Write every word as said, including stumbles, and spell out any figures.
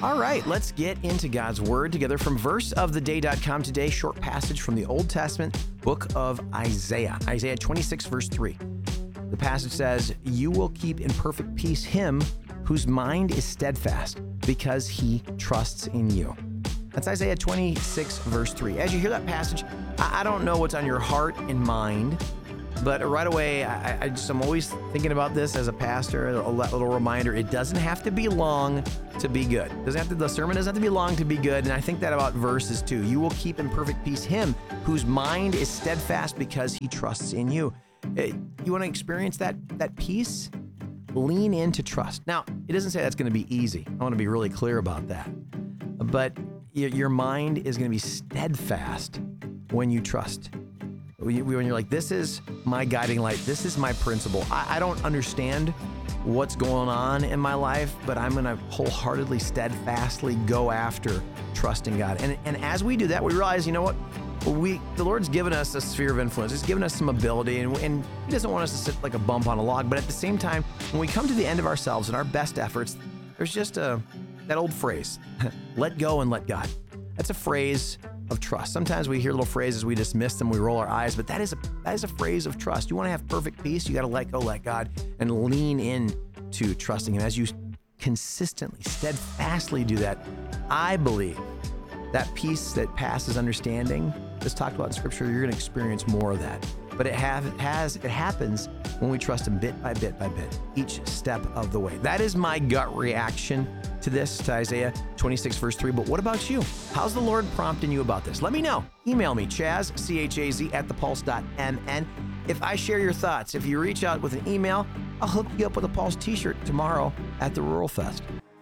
All right, let's get into God's Word together from verse of the day dot com today, short passage from the Old Testament book of Isaiah, Isaiah twenty-six, verse three. The passage says, "You will keep in perfect peace him whose mind is steadfast because he trusts in you." That's Isaiah twenty-six, verse three. As you hear that passage, I I don't know what's on your heart and mind, but right away, I, I just, I'm always thinking about this as a pastor, a little reminder, it doesn't have to be long to be good. It doesn't have to, the sermon doesn't have to be long to be good, and I think that about verses too. You will keep in perfect peace him whose mind is steadfast because he trusts in you. You want to experience that, that peace? Lean into trust. Now, it doesn't say that's going to be easy. I want to be really clear about that. But your mind is going to be steadfast when you trust. When you're like, this is my guiding light. This is my principle. I, I don't understand what's going on in my life, but I'm going to wholeheartedly, steadfastly go after trusting God. And, and as we do that, we realize, you know what? We, the Lord's given us a sphere of influence. He's given us some ability, and, and He doesn't want us to sit like a bump on a log. But at the same time, when we come to the end of ourselves and our best efforts, there's just a that old phrase, let go and let God. That's a phrase of trust. Sometimes we hear little phrases, we dismiss them, we roll our eyes, but that is a that is a phrase of trust. You want to have perfect peace, you got to let go, let God, and lean in to trusting Him. As you consistently, steadfastly do that, I believe that peace that passes understanding, that's talked about in Scripture, you're going to experience more of that. But it have, it has it happens when we trust Him bit by bit by bit, each step of the way. That is my gut reaction to this, to Isaiah twenty-six, verse three. But what about you? How's the Lord prompting you about this? Let me know. Email me, Chaz, C H A Z, at the pulse dot M N. If I share your thoughts, if you reach out with an email, I'll hook you up with a Pulse t-shirt tomorrow at the Rural Fest.